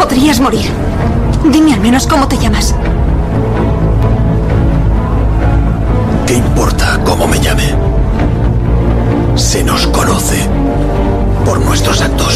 Podrías morir. Dime al menos cómo te llamas. ¿Qué importa cómo me llame? Se nos conoce por nuestros actos.